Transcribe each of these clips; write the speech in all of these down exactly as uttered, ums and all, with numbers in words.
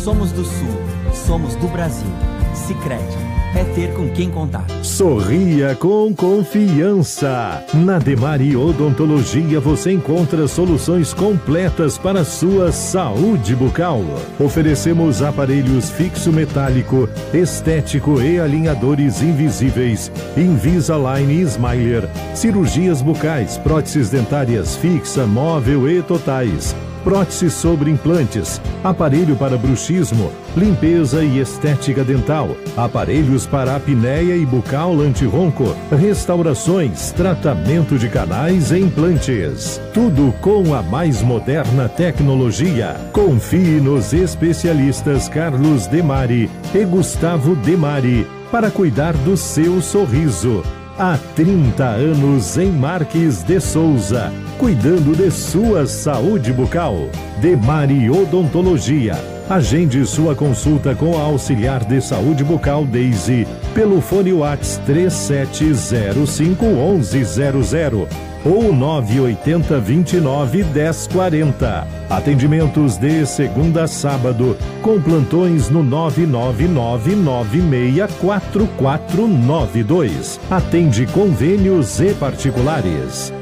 Somos do Sul, somos do Brasil. Sicredi, é ter com quem contar. Sorria com confiança. Na Demari Odontologia você encontra soluções completas para sua saúde bucal. Oferecemos aparelhos fixo metálico, estético e alinhadores invisíveis, Invisalign e Smiler, cirurgias bucais, próteses dentárias fixa, móvel e totais, prótese sobre implantes, aparelho para bruxismo, limpeza e estética dental, aparelhos para apneia e bucal antirronco, restaurações, tratamento de canais e implantes. Tudo com a mais moderna tecnologia. Confie nos especialistas Carlos Demari e Gustavo Demari para cuidar do seu sorriso. Há trinta anos em Marques de Souza, cuidando de sua saúde bucal. Demari Odontologia. Agende sua consulta com a auxiliar de saúde bucal Daisy pelo fone WhatsApp três sete zero cinco um um zero zero ou nove oito zero, dois nove, um zero quatro zero. Atendimentos de segunda a sábado, com plantões no nove nove nove nove seis quatro quatro nove dois. Atende convênios e particulares.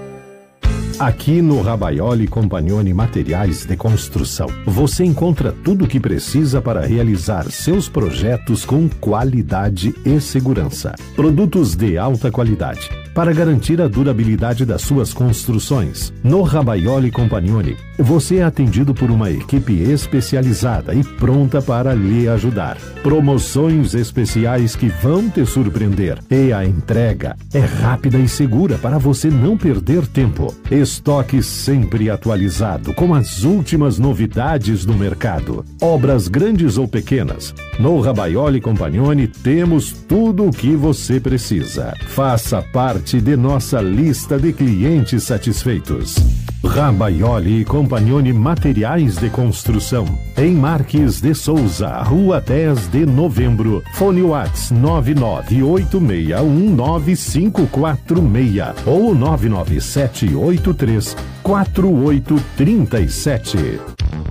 Aqui no Rabaioli Compagnoni Materiais de Construção, você encontra tudo o que precisa para realizar seus projetos com qualidade e segurança. Produtos de alta qualidade para garantir a durabilidade das suas construções. No Rabaioli Compagnoni, você é atendido por uma equipe especializada e pronta para lhe ajudar. Promoções especiais que vão te surpreender. E a entrega é rápida e segura para você não perder tempo. Estoque sempre atualizado com as últimas novidades do mercado. Obras grandes ou pequenas. No Rabaioli Compagnoni temos tudo o que você precisa. Faça parte de nossa lista de clientes satisfeitos. Rabaioli Compagnoni Materiais de Construção, em Marques de Souza, Rua dez de Novembro. Fone WhatsApp nove nove oito seis um nove cinco quatro seis ou nove nove sete oito três quatro oito três sete.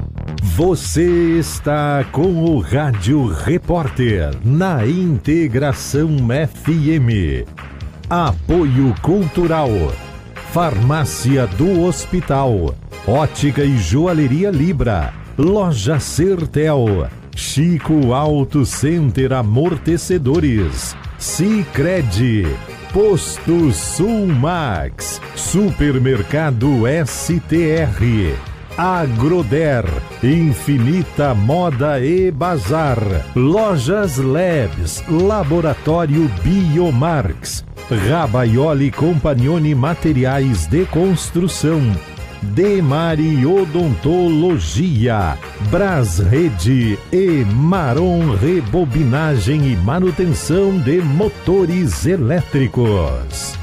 Você está com o Rádio Repórter na Integração F M. Apoio Cultural. Farmácia do Hospital. Ótica e Joalheria Libra. Loja Sertel. Chico Auto Center Amortecedores. Sicredi. Posto Sulmax. Supermercado S T R. Agroder, Infinita Moda e Bazar, Lojas Labs, Laboratório Biomarx, Rabaioli Compagnoni Materiais de Construção, Demari Odontologia, Brasrede e Maron Rebobinagem e Manutenção de Motores Elétricos.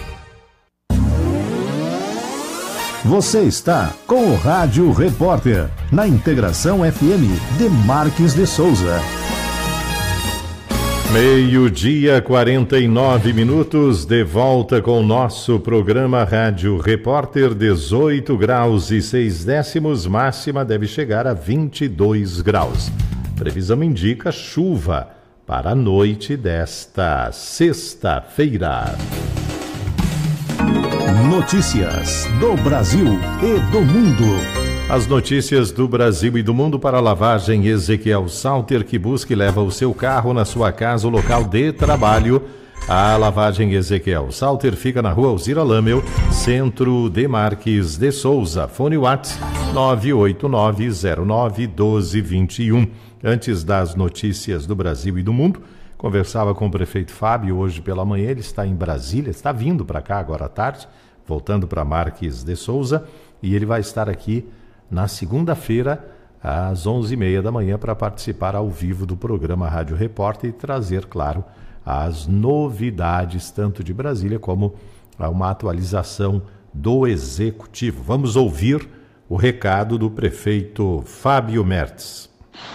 Você está com o Rádio Repórter, na Integração F M de Marques de Souza. Meio-dia, quarenta e nove minutos, de volta com o nosso programa Rádio Repórter, dezoito graus e seis décimos, máxima deve chegar a vinte e dois graus. Previsão indica chuva para a noite desta sexta-feira. Notícias do Brasil e do mundo. As notícias do Brasil e do mundo para a lavagem Ezequiel Salter, que busca e leva o seu carro na sua casa, o local de trabalho. A lavagem Ezequiel Salter fica na rua Alzira Lamel, centro de Marques de Souza. Fone WhatsApp nove oito nove zero nove um dois dois um. Antes das notícias do Brasil e do mundo, conversava com o prefeito Fábio hoje pela manhã. Ele está em Brasília, está vindo para cá agora à tarde, voltando para Marques de Souza, e ele vai estar aqui na segunda-feira, às onze e meia da manhã, para participar ao vivo do programa Rádio Repórter e trazer, claro, as novidades, tanto de Brasília como uma atualização do Executivo. Vamos ouvir o recado do prefeito Fábio Mertes.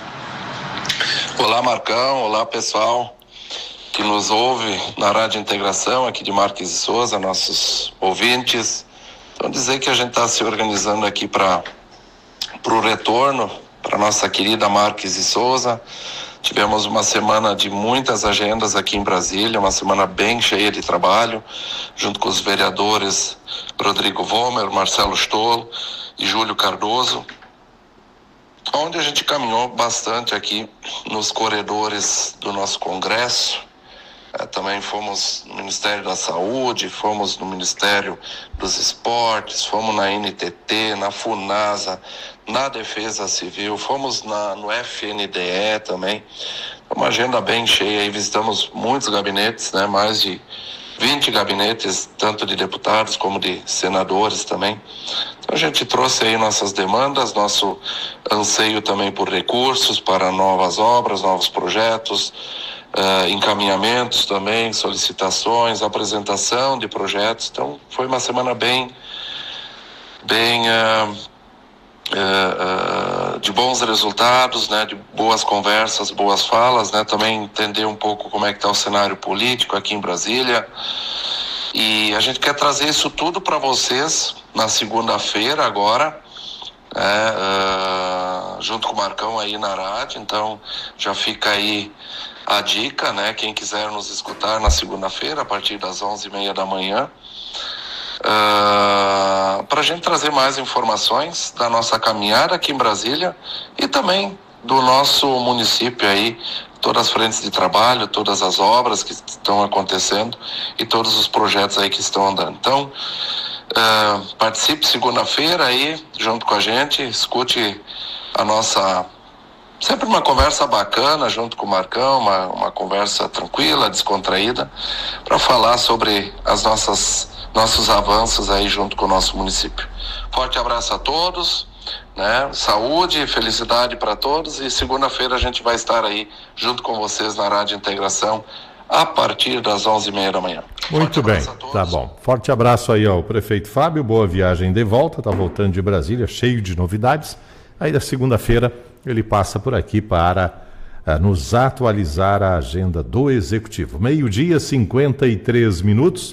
Olá, Marcão. Olá, pessoal que nos ouve na Rádio Integração aqui de Marques de Souza, nossos ouvintes. Então, dizer que a gente está se organizando aqui para o retorno para nossa querida Marques e Souza. Tivemos uma semana de muitas agendas aqui em Brasília, uma semana bem cheia de trabalho, junto com os vereadores Rodrigo Vomer, Marcelo Stolo e Júlio Cardoso, onde a gente caminhou bastante aqui nos corredores do nosso Congresso. É, também fomos no Ministério da Saúde, fomos no Ministério dos Esportes, fomos na N T T, na FUNASA, na Defesa Civil, fomos na, no F N D E também. Uma agenda bem cheia aí, visitamos muitos gabinetes, né? Mais de vinte gabinetes, tanto de deputados como de senadores também. Então a gente trouxe aí nossas demandas, nosso anseio também por recursos para novas obras, novos projetos, Uh, encaminhamentos também, solicitações, apresentação de projetos. Então foi uma semana bem bem uh, uh, uh, de bons resultados, né, de boas conversas, boas falas, né, também entender um pouco como é que está o cenário político aqui em Brasília. E a gente quer trazer isso tudo para vocês na segunda-feira agora, É, uh, junto com o Marcão aí na rádio. Então já fica aí a dica, né? Quem quiser nos escutar na segunda-feira a partir das onze e meia da manhã, uh, para a gente trazer mais informações da nossa caminhada aqui em Brasília e também do nosso município aí, todas as frentes de trabalho, todas as obras que estão acontecendo e todos os projetos aí que estão andando. Então Uh, participe segunda-feira aí junto com a gente, escute a nossa, sempre uma conversa bacana junto com o Marcão, uma, uma conversa tranquila, descontraída, para falar sobre as nossas nossos avanços aí junto com o nosso município. Forte abraço a todos, né? Saúde, felicidade para todos, e segunda-feira a gente vai estar aí junto com vocês na Rádio Integração a partir das onze e meia da manhã. Muito bem, tá bom. Forte abraço aí ao prefeito Fábio, boa viagem de volta, tá voltando de Brasília, cheio de novidades. Aí da segunda-feira ele passa por aqui para uh, nos atualizar a agenda do Executivo. Meio-dia, cinquenta e três minutos.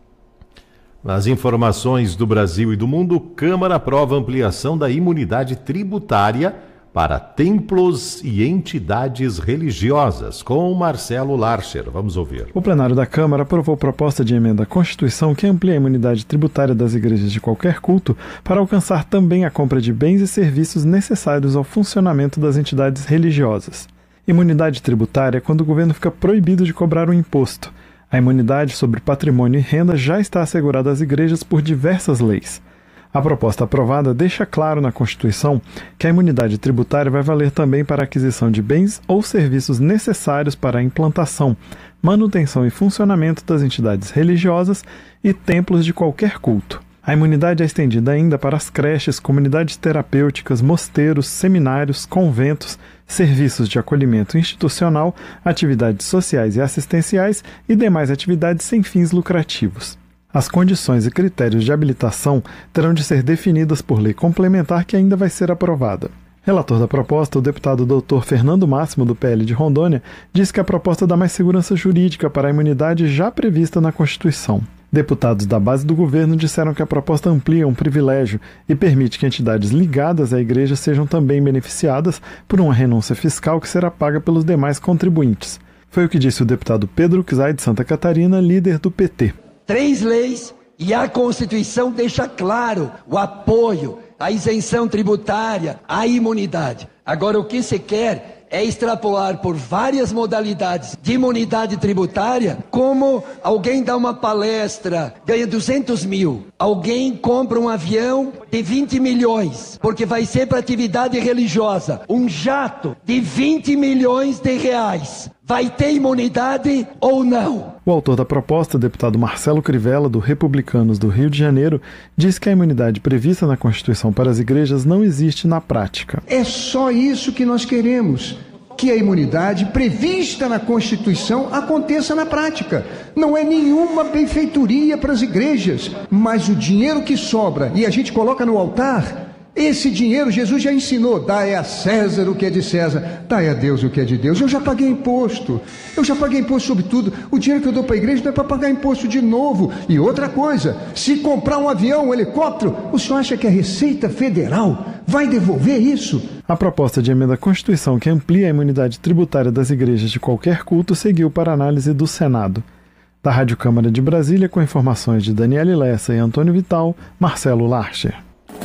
Nas informações do Brasil e do mundo, Câmara aprova ampliação da imunidade tributária para templos e entidades religiosas, com Marcelo Larcher. Vamos ouvir. O plenário da Câmara aprovou proposta de emenda à Constituição que amplia a imunidade tributária das igrejas de qualquer culto para alcançar também a compra de bens e serviços necessários ao funcionamento das entidades religiosas. Imunidade tributária é quando o governo fica proibido de cobrar um imposto. A imunidade sobre patrimônio e renda já está assegurada às igrejas por diversas leis. A proposta aprovada deixa claro na Constituição que a imunidade tributária vai valer também para a aquisição de bens ou serviços necessários para a implantação, manutenção e funcionamento das entidades religiosas e templos de qualquer culto. A imunidade é estendida ainda para as creches, comunidades terapêuticas, mosteiros, seminários, conventos, serviços de acolhimento institucional, atividades sociais e assistenciais e demais atividades sem fins lucrativos. As condições e critérios de habilitação terão de ser definidas por lei complementar que ainda vai ser aprovada. Relator da proposta, o deputado doutor Fernando Máximo, do P L de Rondônia, diz que a proposta dá mais segurança jurídica para a imunidade já prevista na Constituição. Deputados da base do governo disseram que a proposta amplia um privilégio e permite que entidades ligadas à igreja sejam também beneficiadas por uma renúncia fiscal que será paga pelos demais contribuintes. Foi o que disse o deputado Pedro Czai, de Santa Catarina, líder do P T. Três leis e a Constituição deixa claro o apoio, a isenção tributária, a imunidade. Agora, o que se quer é extrapolar por várias modalidades de imunidade tributária, como alguém dá uma palestra, ganha duzentos mil, alguém compra um avião de vinte milhões, porque vai ser para atividade religiosa, um jato de vinte milhões de reais. Vai ter imunidade ou não? O autor da proposta, deputado Marcelo Crivella, do Republicanos do Rio de Janeiro, diz que a imunidade prevista na Constituição para as igrejas não existe na prática. É só isso que nós queremos, que a imunidade prevista na Constituição aconteça na prática. Não é nenhuma benfeitoria para as igrejas, mas o dinheiro que sobra e a gente coloca no altar Esse dinheiro, Jesus já ensinou, dai a César o que é de César, dai a Deus o que é de Deus. Eu já paguei imposto, eu já paguei imposto sobre tudo. O dinheiro que eu dou para a igreja não é para pagar imposto de novo. E outra coisa, se comprar um avião, um helicóptero, o senhor acha que a Receita Federal vai devolver isso? A proposta de emenda à Constituição que amplia a imunidade tributária das igrejas de qualquer culto seguiu para análise do Senado. Da Rádio Câmara de Brasília, com informações de Daniele Lessa e Antônio Vital, Marcelo Larcher.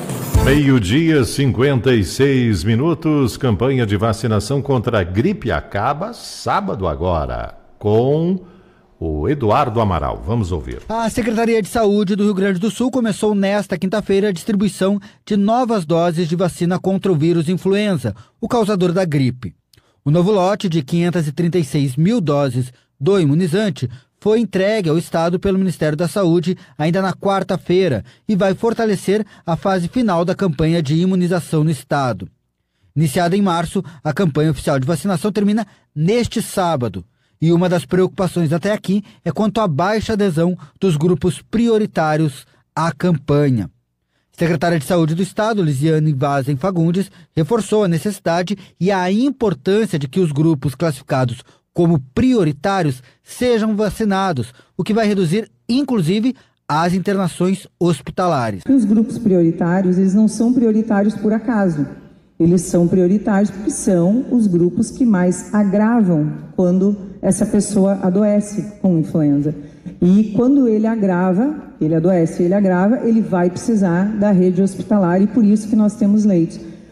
Meio-dia, cinquenta e seis minutos. Campanha de vacinação contra a gripe acaba sábado agora, com o Eduardo Amaral. Vamos ouvir. A Secretaria de Saúde do Rio Grande do Sul começou nesta quinta-feira a distribuição de novas doses de vacina contra o vírus influenza, o causador da gripe. O novo lote de quinhentas e trinta e seis mil doses do imunizante foi entregue ao Estado pelo Ministério da Saúde ainda na quarta-feira e vai fortalecer a fase final da campanha de imunização no Estado. Iniciada em março, a campanha oficial de vacinação termina neste sábado. E uma das preocupações até aqui é quanto à baixa adesão dos grupos prioritários à campanha. A secretária de Saúde do Estado, Lisiane Vazen Fagundes, reforçou a necessidade e a importância de que os grupos classificados como prioritários sejam vacinados, o que vai reduzir, inclusive, as internações hospitalares. Os grupos prioritários, eles não são prioritários por acaso. Eles são prioritários porque são os grupos que mais agravam quando essa pessoa adoece com influenza. E quando ele agrava, ele adoece, ele agrava, ele vai precisar da rede hospitalar e por isso que nós temos leitos.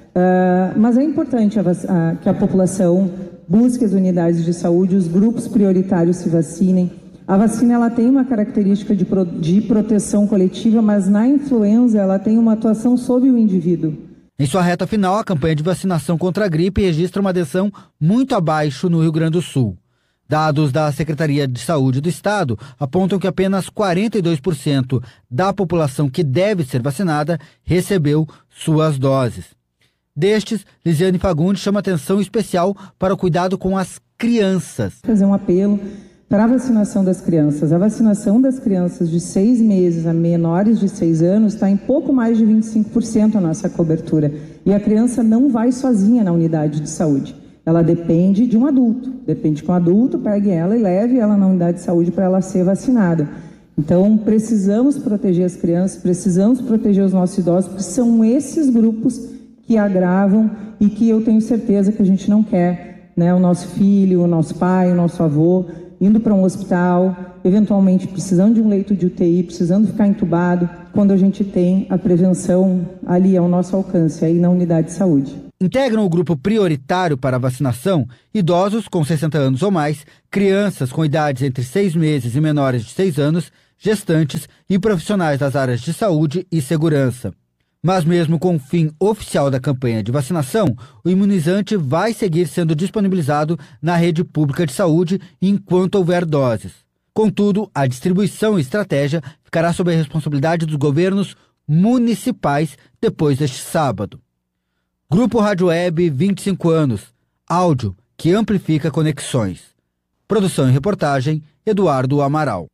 Uh, mas é importante a, a, que a população busque as unidades de saúde, os grupos prioritários se vacinem. A vacina ela tem uma característica de, pro, de proteção coletiva, mas na influenza ela tem uma atuação sobre o indivíduo. Em sua reta final, a campanha de vacinação contra a gripe registra uma adesão muito abaixo no Rio Grande do Sul. Dados da Secretaria de Saúde do Estado apontam que apenas quarenta e dois por cento da população que deve ser vacinada recebeu suas doses. Destes, Lisiane Fagundes chama atenção especial para o cuidado com as crianças. Fazer um apelo para a vacinação das crianças. A vacinação das crianças de seis meses a menores de seis anos está em pouco mais de vinte e cinco por cento a nossa cobertura. E a criança não vai sozinha na unidade de saúde. Ela depende de um adulto. Depende que um adulto pegue ela e leve ela na unidade de saúde para ela ser vacinada. Então, precisamos proteger as crianças, precisamos proteger os nossos idosos, porque são esses grupos que agravam e que eu tenho certeza que a gente não quer, né? O nosso filho, o nosso pai, o nosso avô indo para um hospital, eventualmente precisando de um leito de U T I, precisando ficar entubado, quando a gente tem a prevenção ali ao nosso alcance, aí na unidade de saúde. Integram o grupo prioritário para a vacinação idosos com sessenta anos ou mais, crianças com idades entre seis meses e menores de seis anos, gestantes e profissionais das áreas de saúde e segurança. Mas mesmo com o fim oficial da campanha de vacinação, o imunizante vai seguir sendo disponibilizado na rede pública de saúde enquanto houver doses. Contudo, a distribuição e estratégia ficará sob a responsabilidade dos governos municipais depois deste sábado. Grupo Rádio Web, vinte e cinco anos. Áudio que amplifica conexões. Produção e reportagem, Eduardo Amaral.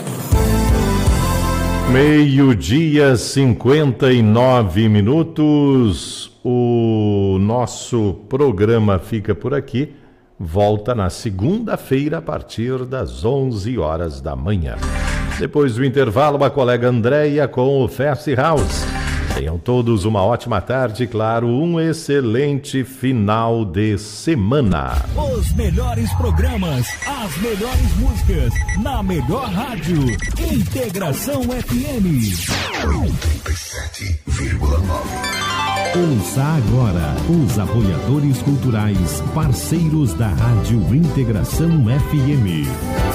Meio-dia, cinquenta e nove minutos. O nosso programa fica por aqui. Volta na segunda-feira a partir das onze horas da manhã. Depois do intervalo, a colega Andréia com o Fast House. Tenham todos uma ótima tarde, claro, um excelente final de semana. Os melhores programas, as melhores músicas, na melhor rádio. Integração F M. noventa e sete vírgula nove. Ouça agora os apoiadores culturais, parceiros da Rádio Integração F M.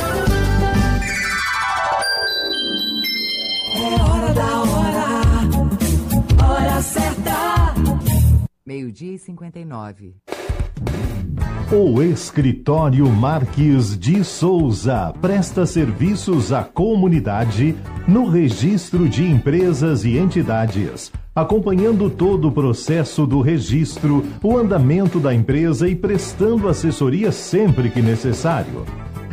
É hora da hora. Hora certa. Meio-dia e cinquenta e nove. O Escritório Marques de Souza presta serviços à comunidade no registro de empresas e entidades, acompanhando todo o processo do registro, o andamento da empresa e prestando assessoria sempre que necessário.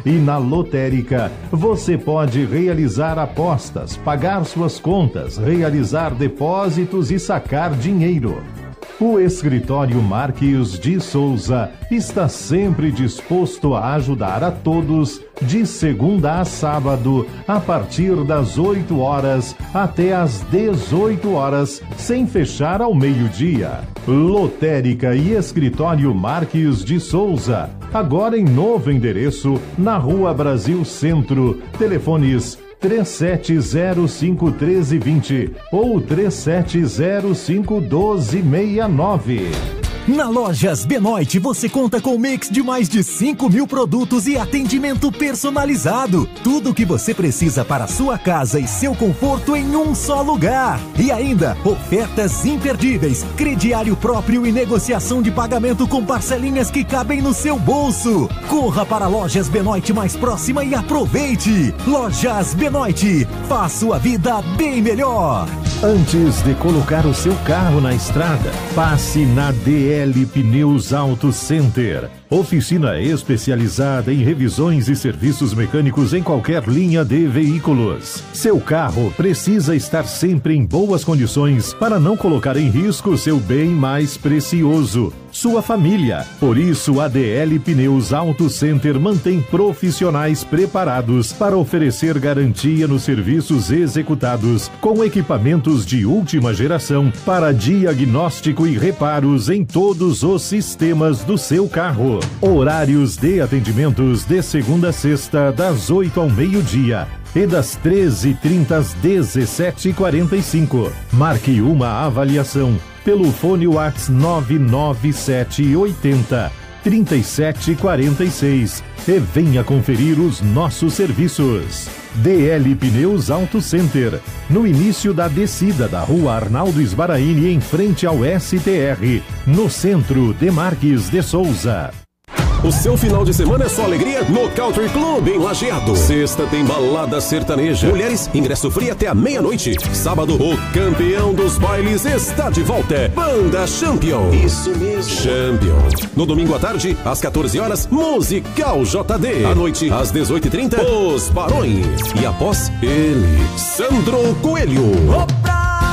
E na Lotérica, você pode realizar apostas, pagar suas contas, realizar depósitos e sacar dinheiro. O Escritório Marques de Souza está sempre disposto a ajudar a todos, de segunda a sábado, a partir das oito horas até às dezoito horas, sem fechar ao meio-dia. Lotérica e Escritório Marques de Souza, agora em novo endereço, na Rua Brasil Centro. Telefones três sete zero cinco um três dois zero ou três sete zero cinco um dois seis nove. Na Lojas Benoit você conta com um mix de mais de cinco mil produtos e atendimento personalizado. Tudo o que você precisa para a sua casa e seu conforto em um só lugar. E ainda, ofertas imperdíveis, crediário próprio e negociação de pagamento com parcelinhas que cabem no seu bolso. Corra para a Lojas Benoit mais próxima e aproveite. Lojas Benoit, faça sua vida bem melhor. Antes de colocar o seu carro na estrada, passe na D L Pneus Auto Center. Oficina especializada em revisões e serviços mecânicos em qualquer linha de veículos. Seu carro precisa estar sempre em boas condições para não colocar em risco seu bem mais precioso, sua família. Por isso, a D L Pneus Auto Center mantém profissionais preparados para oferecer garantia nos serviços executados com equipamentos de última geração para diagnóstico e reparos em todos os sistemas do seu carro. Horários de atendimentos de segunda a sexta, das oito ao meio-dia e das treze e trinta às dezessete e quarenta e cinco. Marque uma avaliação pelo fone WhatsApp nove nove sete oito zero três sete quatro seis e venha conferir os nossos serviços. D L Pneus Auto Center, no início da descida da Rua Arnaldo Sbaraini, em frente ao S T R, no centro de Marques de Souza. O seu final de semana é só alegria no Country Club em Lajeado. Sexta tem balada sertaneja. Mulheres, ingresso free até a meia-noite. Sábado, o campeão dos bailes está de volta. Banda Champion. Isso mesmo. Champion. No domingo à tarde, às quatorze horas, Musical J D. À noite, às dezoito e trinta, Os Barões. E após ele, Sandro Coelho. Opa!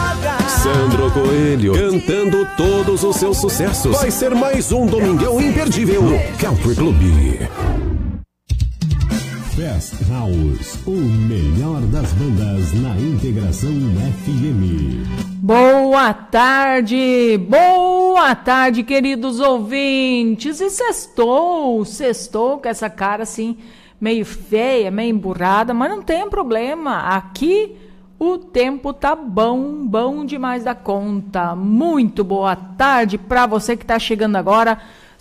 Sandro Coelho, cantando todos os seus sucessos. Vai ser mais um domingão imperdível no Country Club. Fast House, o melhor das bandas na Integração F M. Boa tarde, boa tarde, queridos ouvintes. E sextou, sextou com essa cara assim, meio feia, meio emburrada, mas não tem problema. Aqui o tempo tá bom, bom demais da conta. Muito boa tarde para você que está chegando agora,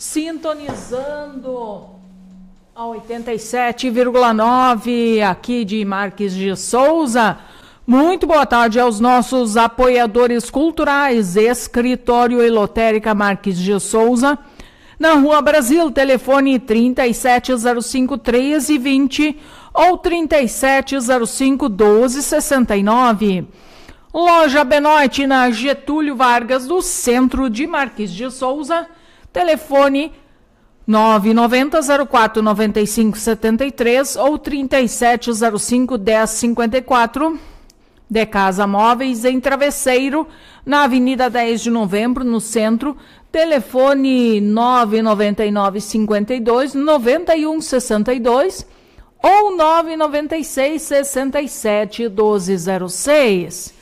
sintonizando a oitenta e sete vírgula nove aqui de Marques de Souza. Muito boa tarde aos nossos apoiadores culturais, Escritório e Lotérica Marques de Souza, na Rua Brasil, telefone trinta e sete zero cinco treze vinte ou trinta e sete zero cinco doze sessenta e nove. Loja Benoit, na Getúlio Vargas, do centro de Marques de Souza, telefone nove nove zero zero quatro nove cinco sete três ou trinta e sete zero cinco dez cinquenta e quatro. De Casa Móveis, em Travesseiro, na Avenida dez de Novembro, no centro, telefone nove nove nove cinco dois nove um seis dois ou nove nove seis seis sete um dois zero seis.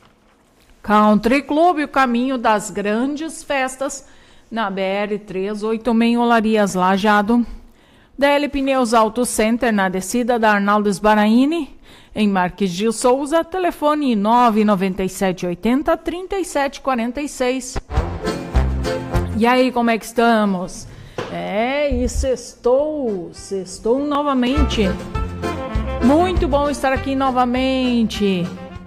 Country Club, o caminho das grandes festas, na B R trezentos e oitenta e seis, Olarias, Lajeado. D L Pneus Auto Center, na descida da Arnaldo Sbaraini, em Marques de Souza, telefone nove nove sete oito zero três sete quatro seis. E aí, como é que estamos? É, e sextou, sextou novamente. Muito bom estar aqui novamente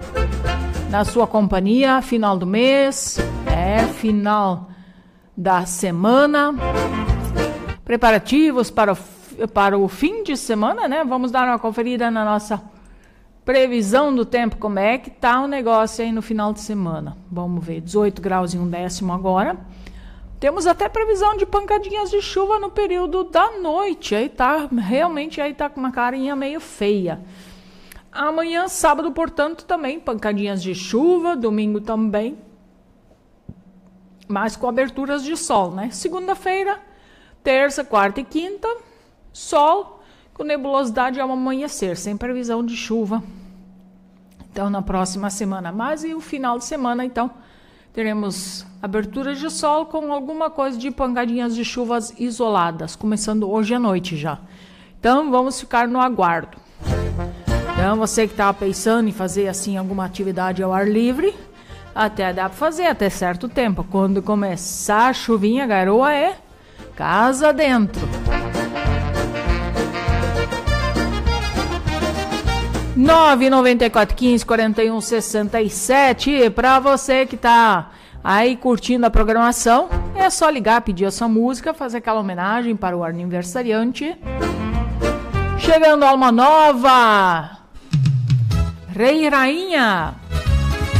na sua companhia, final do mês, é, final da semana, preparativos para o, para o fim de semana, né? Vamos dar uma conferida na nossa previsão do tempo, como é que tá o negócio aí no final de semana. Vamos ver, dezoito graus e um décimo agora. Temos até previsão de pancadinhas de chuva no período da noite. Aí tá, realmente aí tá com uma carinha meio feia. Amanhã, sábado, portanto, também pancadinhas de chuva. Domingo também. Mas com aberturas de sol, né? Segunda-feira, terça, quarta e quinta, sol com nebulosidade ao amanhecer, sem previsão de chuva. Então, na próxima semana mais e o final de semana, então, teremos aberturas de sol com alguma coisa de pancadinhas de chuvas isoladas, começando hoje à noite já. Então, vamos ficar no aguardo. Então, você que estava pensando em fazer, assim, alguma atividade ao ar livre, até dá para fazer, até certo tempo. Quando começar a chuvinha, a garoa é casa dentro. nove nove quatro, quinze, quarenta e um, sessenta e sete. Para você que tá aí curtindo a programação, é só ligar, pedir a sua música, fazer aquela homenagem para o aniversariante. Chegando Alma Nova, Rei e Rainha.